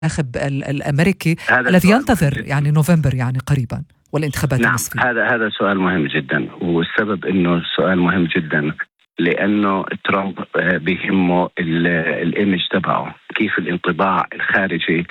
الناخب الأمريكي الذي سؤال ينتظر مهم يعني نوفمبر يعني قريبا والانتخابات نعم، النصفية. هذا سؤال مهم جدا، والسبب انه سؤال مهم جدا لانه ترامب بيهمه الايمج تبعه، كيف الانطباع الخارجي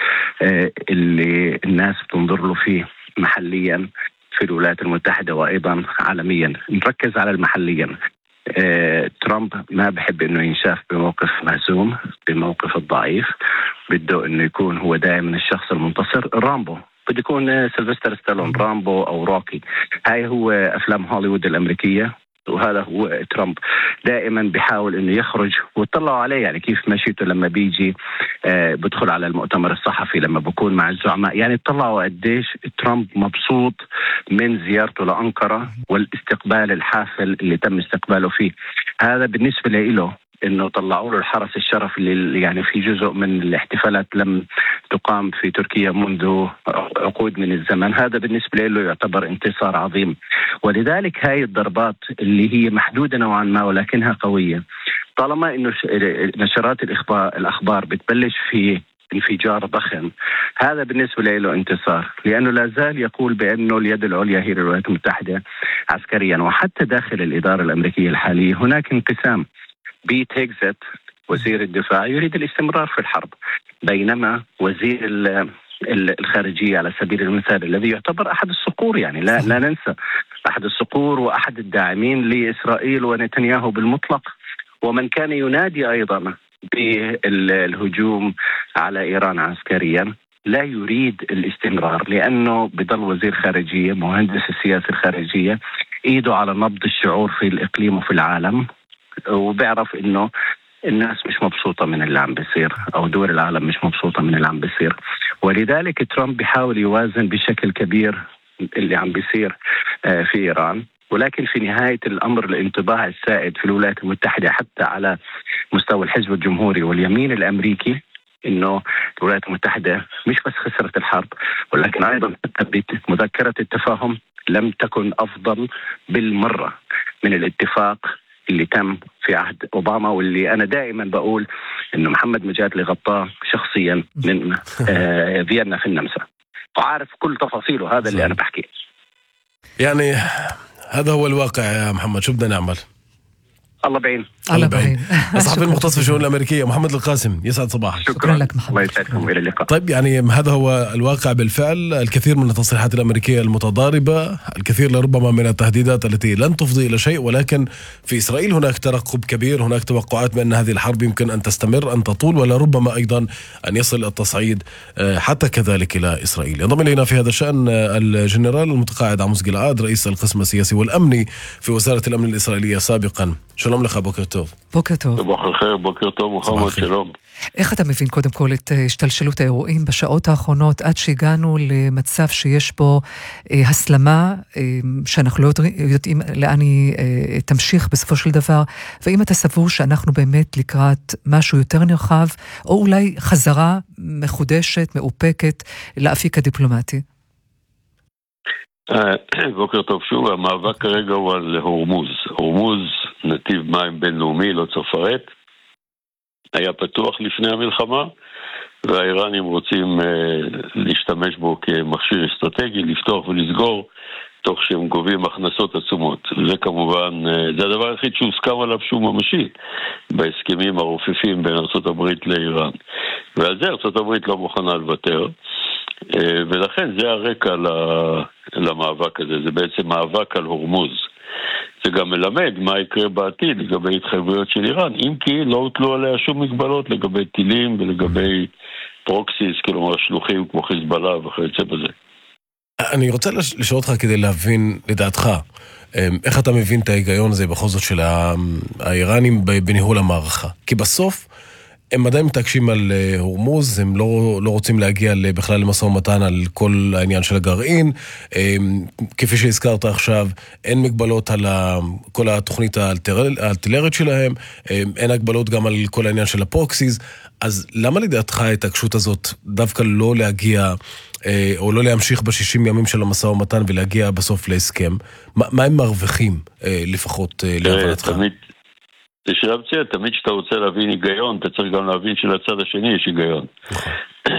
اللي الناس بتنظر له فيه محليا في الولايات المتحدة وايضا عالميا. نركز على المحليا. ترامب ما بحب انه ينشاف بموقف مهزوم، بموقف الضعيف. بده انه يكون هو دائما الشخص المنتصر. رامبو بده يكون سيلفستر ستالون، رامبو او روكي. هاي هو افلام هوليوود الامريكيه، وهذا هو ترامب. دائما بيحاول انه يخرج، وطلعوا عليه يعني كيف مشيته لما بيجي بدخل على المؤتمر الصحفي، لما بكون مع الزعماء. يعني طلعوا قديش ترامب مبسوط من زيارته لأنقرة والاستقبال الحافل اللي تم استقباله فيه. هذا بالنسبة له انه طلعوا له الحرس الشرفي اللي يعني في جزء من الاحتفالات لم تقام في تركيا منذ عقود من الزمن. هذا بالنسبة له يعتبر انتصار عظيم. ولذلك هاي الضربات اللي هي محدودة نوعا ما ولكنها قوية، طالما انه نشرات الاخبار بتبلش في انفجار ضخم، هذا بالنسبة له انتصار، لأنه لا زال يقول بأنه اليد العليا هي الولايات المتحدة عسكريا. وحتى داخل الإدارة الأمريكية الحالية هناك انقسام. بيت هيكزت وزير الدفاع يريد الاستمرار في الحرب، بينما وزير الخارجية على سبيل المثال الذي يعتبر أحد الصقور، يعني لا ننسى أحد الصقور وأحد الداعمين لإسرائيل ونتنياهو بالمطلق، ومن كان ينادي أيضا بالهجوم على إيران عسكريا، لا يريد الاستمرار، لأنه بضل وزير خارجية مهندس السياسة الخارجية، إيده على نبض الشعور في الإقليم وفي العالم، وبيعرف إنه الناس مش مبسوطة من اللي عم بيصير، أو دول العالم مش مبسوطة من اللي عم بيصير. ولذلك ترامب بيحاول يوازن بشكل كبير اللي عم بيصير في إيران. ولكن في نهاية الأمر الانطباع السائد في الولايات المتحدة حتى على مستوى الحزب الجمهوري واليمين الأمريكي إنه الولايات المتحدة مش بس خسرت الحرب، ولكن أيضا مذكرة التفاهم لم تكن أفضل بالمرة من الاتفاق اللي تم في عهد أوباما، واللي أنا دائما بقول إنه محمد مجادلي غطاه شخصيا من فيينا في النمسا، وعارف كل تفاصيله. هذا اللي أنا بحكيه. يعني هذا هو الواقع يا محمد، شو بدنا نعمل؟ الله بعين. الله بعين. الصحفي المختص في الشؤون الأمريكية محمد القاسم، يسعد صباحك. شكرا لك محمد. الله يسعدكم، إلى اللقاء. طيب يعني هذا هو الواقع بالفعل. الكثير من التصريحات الأمريكية المتضاربة، الكثير لربما من التهديدات التي لن تفضي إلى شيء، ولكن في إسرائيل هناك ترقب كبير، هناك توقعات بأن هذه الحرب يمكن أن تستمر، أن تطول، ولربما أيضا أن يصل التصعيد حتى كذلك إلى إسرائيل. ينضم إلينا في هذا الشأن الجنرال المتقاعد عموس جلعاد، رئيس القسم السياسي والأمني في وزارة الأمن الإسرائيلية سابقا. שלום לך, בוקר טוב. בוקר טוב. בוקר טוב, מוחמד, שלום. איך אתה מבין קודם כל את השתלשלות האירועים בשעות האחרונות עד שהגענו למצב שיש בו הסלמה שאנחנו לא יודעים לאן היא תמשיך בסופו של דבר, ואם אתה סבור שאנחנו באמת לקראת משהו יותר נרחב או אולי חזרה מחודשת, מאופקת לאפיק הדיפלומטי? בוקר טוב. שוב, המאבק כרגע הוא על הורמוז. הורמוז, נתיב מים בינלאומי, לא צפרת, היה פתוח לפני המלחמה, והאיראנים רוצים להשתמש בו כמכשיר אסטרטגי, לפתוח ולסגור, תוך שהם גובים הכנסות עצומות. זה כמובן, זה הדבר היחיד שהוסכם עליו שהוא ממשי, בהסכמים הרופפים בין ארצות הברית לאיראן. ועל זה ארצות הברית לא מוכנה לוותר, ולכן זה הרקע למאבק הזה. זה בעצם מאבק על הורמוז. זה גם מלמד מה יקרה בעתיד לגבי התחייבויות של איראן, אם כי לא הוטלו עליה שום מגבלות לגבי טילים ולגבי פרוקסיס, כלומר שלוחים כמו חיזבאללה וכיוצא בזה. אני רוצה לשאול אותך כדי להבין לדעתך, איך אתה מבין את ההיגיון הזה בכל זאת של האיראנים בניהול המערכה? כי בסוף הם עדיין מתעקשים על הורמוז, הם לא רוצים להגיע בכלל למשא ומתן על כל העניין של הגרעין, כפי שהזכרת עכשיו, אין מגבלות על כל התוכנית הארטילרית שלהם, אין הגבלות גם על כל העניין של הפרוקסיס, אז למה לדעתך ההתעקשות הזאת דווקא לא להגיע, או לא להמשיך ב-60 ימים של המשא ומתן ולהגיע בסוף להסכם? מה הם מרוויחים לפחות להבנתך? זה שאלה מצוינת, תמיד שאתה רוצה להבין היגיון, אתה צריך גם להבין שלצד השני יש היגיון.